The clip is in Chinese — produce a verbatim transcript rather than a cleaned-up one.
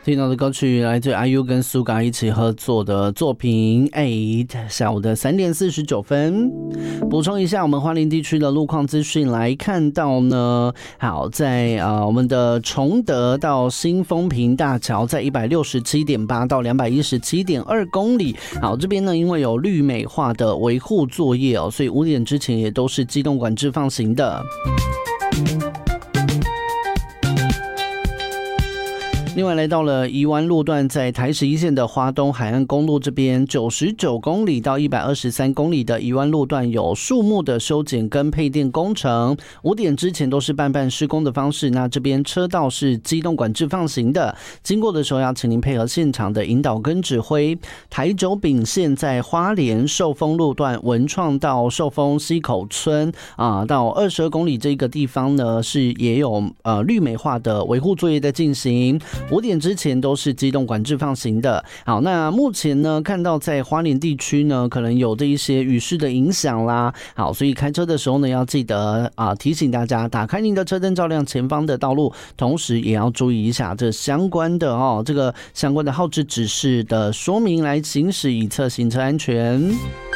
听到的歌曲来自 I U 跟 Suga 一起合作的作品 Eight， 下午的三点四十九分。补充一下我们花莲地区的路况资讯，来看到呢，好在呃我们的崇德到新丰平大桥在 一百六十七点八 到 两百一十七点二公里，好这边呢因为有绿美化的维护作业哦，所以五点之前也都是机动管制放行的。另外来到了宜湾路段，在台十一线的花东海岸公路这边九十九公里到一百二十三公里的宜湾路段有树木的修剪跟配电工程，五点之前都是半半施工的方式，那这边车道是机动管制放行的，经过的时候要请您配合现场的引导跟指挥。台九丙线在花莲寿丰路段文创到寿丰溪口村啊，到二十二公里这个地方呢是也有呃绿美化的维护作业在进行，五点之前都是机动管制放行的。好，那目前呢，看到在花莲地区呢，可能有的一些雨势的影响啦。好，所以开车的时候呢，要记得啊，提醒大家打开您的车灯，照亮前方的道路，同时也要注意一下这相关的哦，这个相关的号志指示的说明，来行驶以策行车安全。